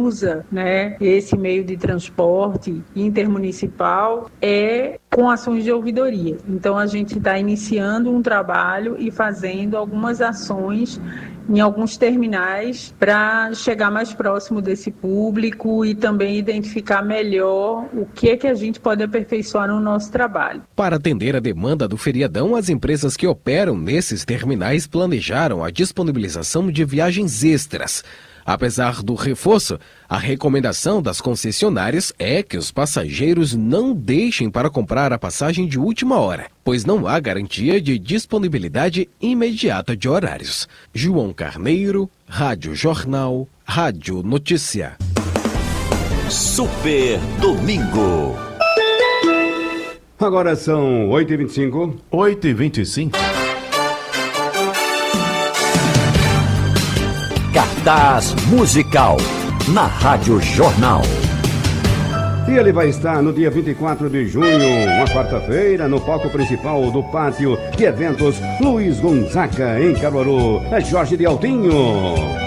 usa, né, esse meio de transporte intermunicipal é com ações de ouvidoria. Então, a gente está iniciando um trabalho e fazendo algumas ações em alguns terminais para chegar mais próximo desse público e também identificar melhor o que é que a gente pode aperfeiçoar no nosso trabalho. Para atender a demanda do feriadão, as empresas que operam nesses terminais planejaram a disponibilização de viagens extras. Apesar do reforço, a recomendação das concessionárias é que os passageiros não deixem para comprar a passagem de última hora, pois não há garantia de disponibilidade imediata de horários. João Carneiro, Rádio Jornal, Rádio Notícia. Super Domingo. Agora são 8h25. 8h25. Cartaz musical na Rádio Jornal. E ele vai estar no dia 24 de junho, uma quarta-feira, no palco principal do Pátio de Eventos Luiz Gonzaga, em Caruaru. É Jorge de Altinho.